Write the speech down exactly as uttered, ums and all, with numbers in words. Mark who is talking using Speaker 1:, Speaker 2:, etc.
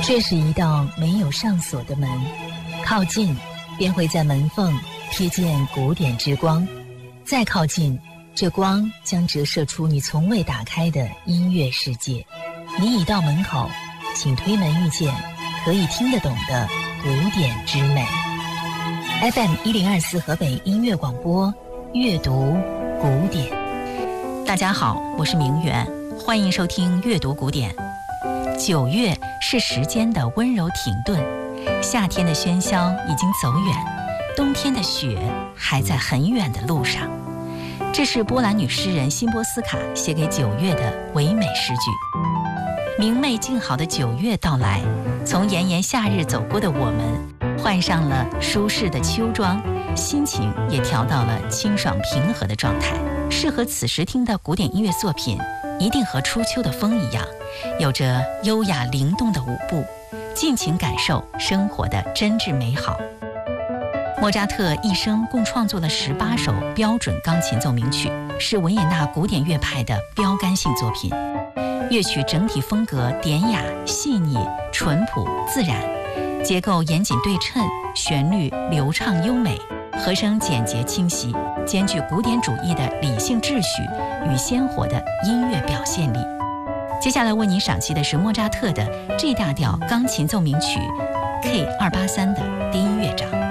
Speaker 1: 这是一道没有上锁的门，靠近便会在门缝瞥见古典之光，再靠近，这光将折射出你从未打开的音乐世界。你已到门口，请推门遇见可以听得懂的古典之美。 F M 一零二四河北音乐广播，阅读古典。
Speaker 2: 大家好，我是明媛，欢迎收听阅读古典。九月是时间的温柔停顿，夏天的喧嚣已经走远，冬天的雪还在很远的路上。这是波兰女诗人辛波斯卡写给九月的唯美诗句。明媚静好的九月到来，从炎炎夏日走过的我们，换上了舒适的秋装，心情也调到了清爽平和的状态。适合此时听的古典音乐作品，一定和初秋的风一样，有着优雅灵动的舞步，尽情感受生活的真挚美好。莫扎特一生共创作了十八首标准钢琴奏鸣曲，是维也纳古典乐派的标杆性作品。乐曲整体风格典雅、细腻、淳朴、自然，结构严谨对称，旋律流畅优美，和声简洁清晰，兼具古典主义的理性秩序与鲜活的音乐表现力。接下来为您赏析的是莫扎特的 G 大调钢琴奏鸣曲 K 二八三的第一乐章。